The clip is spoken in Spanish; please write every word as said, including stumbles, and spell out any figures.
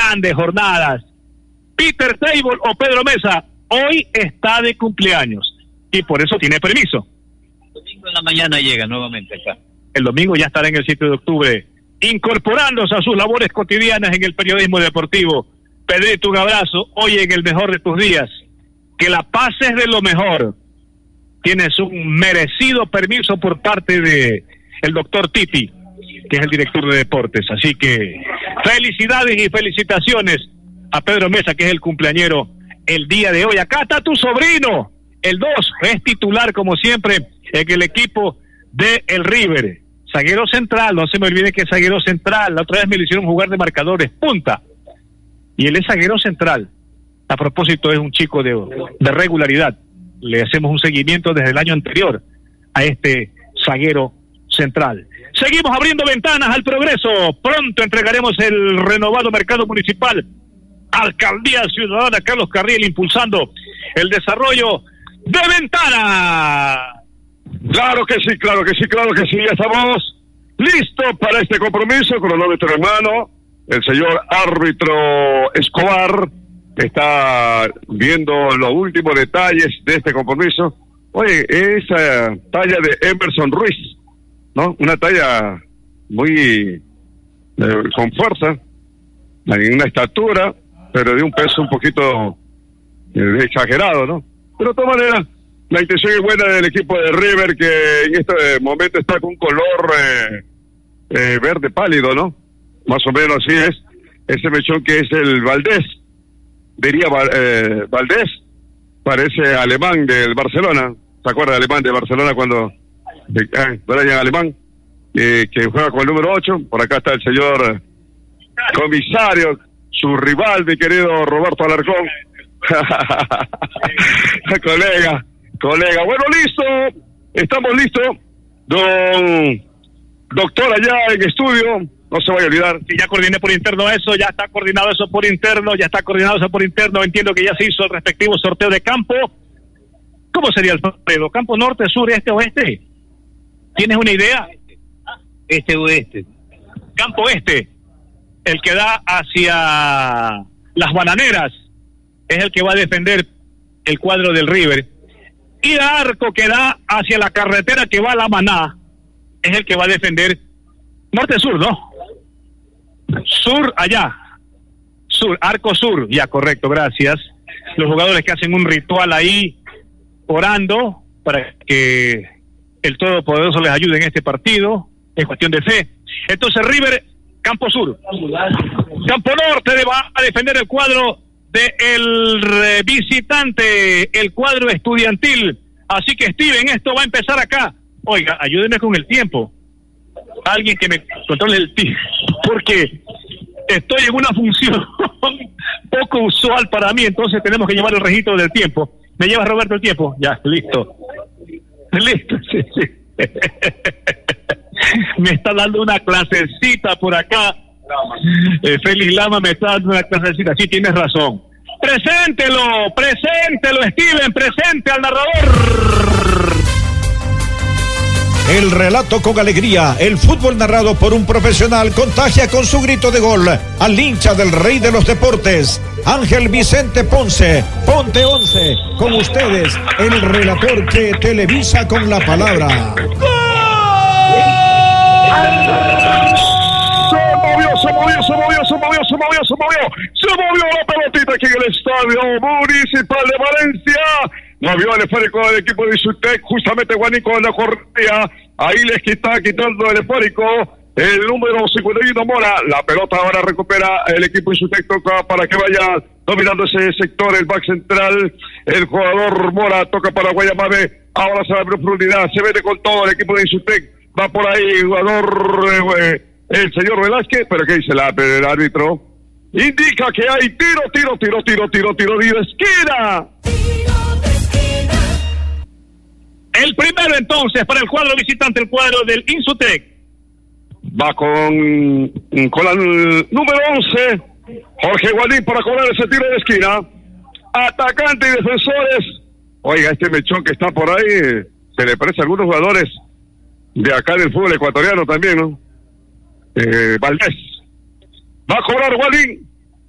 grandes jornadas. Peter Table o Pedro Mesa hoy está de cumpleaños y por eso tiene permiso. El domingo en la mañana llega nuevamente acá. El domingo ya estará en el siete de octubre, incorporándose a sus labores cotidianas en el periodismo deportivo. Pedrito, un abrazo, hoy en el mejor de tus días. Que la pases de lo mejor. Tienes un merecido permiso por parte de el doctor Titi, que es el director de deportes. Así que felicidades y felicitaciones a Pedro Mesa, que es el cumpleañero el día de hoy. Acá está tu sobrino, el dos, es titular como siempre en el equipo de el River. Zaguero central, no se me olvide que es zaguero central. La otra vez me lo hicieron jugar de marcadores, punta. Y él es zaguero central. A propósito, es un chico de, de regularidad. Le hacemos un seguimiento desde el año anterior a este zaguero central. Seguimos abriendo ventanas al progreso. Pronto entregaremos el renovado mercado municipal. Alcaldía Ciudadana Carlos Carriel impulsando el desarrollo de Ventana. Claro que sí, claro que sí, claro que sí. Ya estamos listos para este compromiso. Cronómetro en mano. El señor árbitro Escobar está viendo los últimos detalles de este compromiso. Oye, esa talla de Emerson Ruiz, ¿no? Una talla muy eh, con fuerza, en una estatura, pero de un peso un poquito eh, exagerado, ¿no? Pero de todas maneras, la intención es buena del equipo de River, que en este momento está con un color eh, eh, verde pálido, ¿no? Más o menos así es. Ese mechón que es el Valdés, diría eh, Valdés, parece alemán del Barcelona. ¿Se acuerda de alemán de Barcelona cuando eh, Brian Alemán, eh, que juega con el número ocho? Por acá está el señor comisario, su rival, mi querido Roberto Alarcón. colega, colega. Bueno, listo, estamos listos. Don doctor allá en estudio, no se vaya a olvidar. Sí, ya coordiné por interno eso, ya está coordinado eso por interno, ya está coordinado eso por interno. Entiendo que ya se hizo el respectivo sorteo de campo. ¿Cómo sería el sorteo? ¿Campo norte, sur, este, oeste? ¿Tienes una idea? Este, oeste. Campo este, el que da hacia las Bananeras, es el que va a defender el cuadro del River. Y el arco que da hacia la carretera que va a La Maná, es el que va a defender norte-sur, ¿no? Sur, allá. Sur, arco sur. Ya, correcto, gracias. Los jugadores que hacen un ritual ahí, orando, para que el Todopoderoso les ayude en este partido. Es cuestión de fe. Entonces, River, campo sur. Campo norte va a defender el cuadro del visitante, el cuadro estudiantil. Así que, Steven, esto va a empezar acá. Oiga, ayúdenme con el tiempo. Alguien que me controle el tiempo, porque estoy en una función poco usual para mí, entonces tenemos que llevar el registro del tiempo. ¿Me llevas, Roberto, el tiempo? Ya, listo. Listo, sí, sí. Me está dando una clasecita por acá. Eh, Félix Lama me está dando una clasecita. Sí, tienes razón. Preséntelo, preséntelo, Steven, presente al narrador. El relato con alegría, el fútbol narrado por un profesional contagia con su grito de gol al hincha del rey de los deportes, Ángel Vicente Ponce. Ponte once, con ustedes, el relator que televisa con la palabra. Se movió, se movió, se movió, se movió, se movió, se movió la pelotita aquí en el Estadio Municipal de Valencia. Movió el esférico del equipo de Isutec, justamente Guanico de la correa, ahí les está quitando el esférico el número cincuenta y uno Mora. La pelota ahora recupera el equipo de Isutec, toca para que vaya dominando ese sector, el back central, el jugador Mora toca para Guayamabe, ahora se va a profundidad, se mete con todo el equipo de Isutec, va por ahí el jugador eh, el señor Velázquez, pero ¿qué dice la, el árbitro? Indica que hay tiro, tiro, tiro, tiro, tiro, tiro, tiro, esquina. El primero entonces para el cuadro visitante, el cuadro del Insutec. Va con, con el número once, Jorge Gualín, para cobrar ese tiro de esquina. Atacante y defensores. Oiga, este mechón que está por ahí, se le parece a algunos jugadores de acá del fútbol ecuatoriano también, ¿no? Eh, Valdés. Va a cobrar Gualín.